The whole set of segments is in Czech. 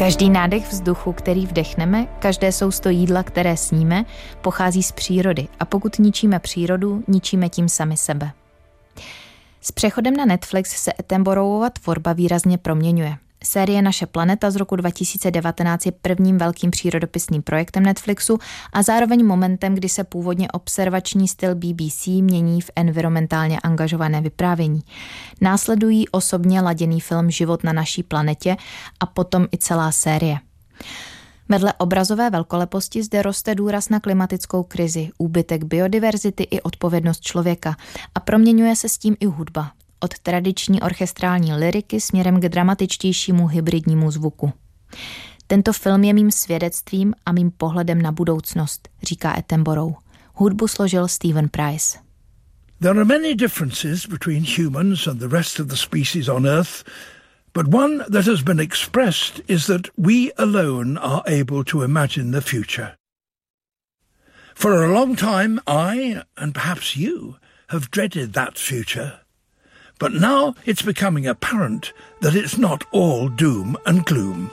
Každý nádech vzduchu, který vdechneme, každé sousto jídla, které sníme, pochází z přírody a pokud ničíme přírodu, ničíme tím sami sebe. S přechodem na Netflix se Attenboroughova tvorba výrazně proměňuje. Série Naše planeta z roku 2019 je prvním velkým přírodopisným projektem Netflixu a zároveň momentem, kdy se původně observační styl BBC mění v environmentálně angažované vyprávění. Následují osobně laděný film Život na naší planetě a potom i celá série. Vedle obrazové velkoleposti zde roste důraz na klimatickou krizi, úbytek biodiverzity i odpovědnost člověka a proměňuje se s tím i hudba. Od tradiční orchestrální lyriky směrem k dramatičtějšímu hybridnímu zvuku. Tento film je mým svědectvím a mým pohledem na budoucnost, říká Attenborough. Hudbu složil Stephen Price. There are many differences between humans and the rest of the species on Earth, but one that has been expressed is that we alone are able to imagine the future. For a long time, I, and perhaps you, have dreaded that future. But now it's becoming apparent that it's not all doom and gloom.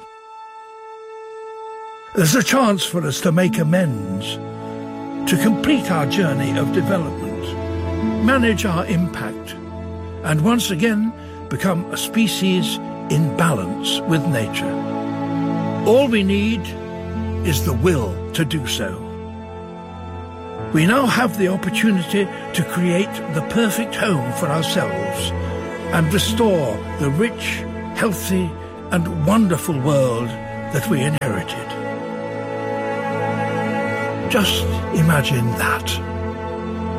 There's a chance for us to make amends, to complete our journey of development, manage our impact, and once again become a species in balance with nature. All we need is the will to do so. We now have the opportunity to create the perfect home for ourselves and restore the rich, healthy, and wonderful world that we inherited. Just imagine that.